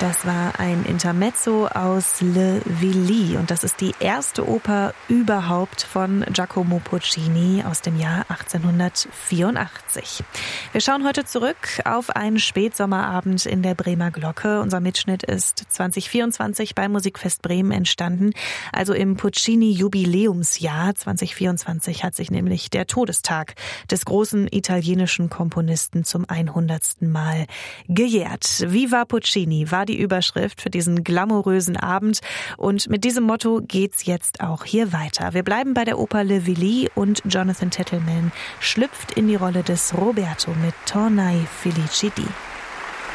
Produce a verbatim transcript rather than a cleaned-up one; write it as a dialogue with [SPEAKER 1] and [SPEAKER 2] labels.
[SPEAKER 1] Das war ein Intermezzo aus Le Villi und das ist die erste Oper überhaupt von Giacomo Puccini aus dem Jahr achtzehnhundertvierundachtzig. Wir schauen heute zurück auf einen Spätsommerabend in der Bremer Glocke. Unser Mitschnitt ist zwanzig vierundzwanzig beim Musikfest Bremen entstanden, also im Puccini-Jubiläumsjahr. zwanzig vierundzwanzig hat sich nämlich der Todestag des großen italienischen Komponisten zum hundertsten Mal gejährt. Viva Puccini war die Überschrift für diesen glamourösen Abend und mit diesem Motto geht's jetzt auch hier weiter. Wir bleiben bei der Oper Le Villi und Jonathan Tettelman schlüpft in die Rolle des Roberto mit Tornai Feliciti.